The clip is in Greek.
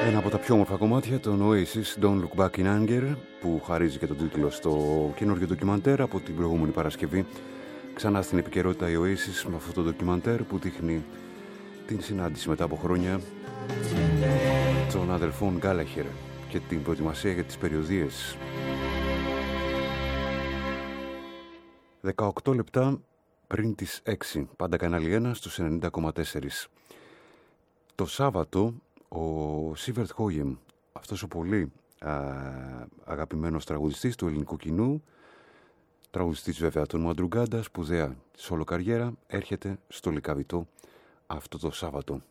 Ένα από τα πιο όμορφα κομμάτια των Oasis, Don't Look Back in Anger, που χαρίζει και τον τίτλο στο καινούργιο ντοκιμαντέρ από την προηγούμενη Παρασκευή. Ξανά στην επικαιρότητα οι Oasis με αυτό το ντοκιμαντέρ που δείχνει την συνάντηση μετά από χρόνια των αδελφών Γκάλαχερ και την προετοιμασία για τις περιοδίες. 18 λεπτά πριν τις 6, πάντα κανάλι 1 στους 90,4. Το Σάββατο ο Σίβερτ Χόγεμ, αυτός ο πολύ αγαπημένος τραγουδιστής του ελληνικού κοινού, τραγουδιστής βέβαια των Μαντρουγκάντα, σπουδαία σόλο καριέρα, έρχεται στο Λυκαβητό αυτό το Σάββατο.